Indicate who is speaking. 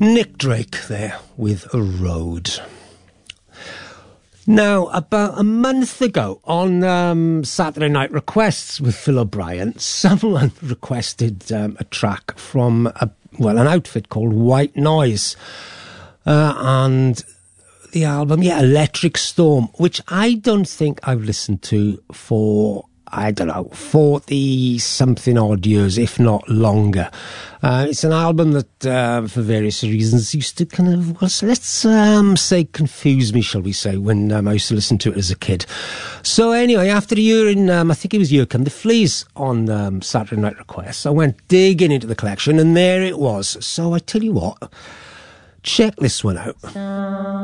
Speaker 1: Nick Drake there with A Road. Now, about a month ago on Saturday Night Requests with Phil O'Brien, someone requested a track from an outfit called White Noise. And the album, Electric Storm, which I don't think I've listened to for, 40-something odd years, if not longer. It's an album that, for various reasons, used to kind of, let's say, confuse me, shall we say, when I used to listen to it as a kid. So anyway, after hearing, I think it was Here Come the Fleas on Saturday Night Requests, I went digging into the collection, and there it was. So I tell you what, check this one out.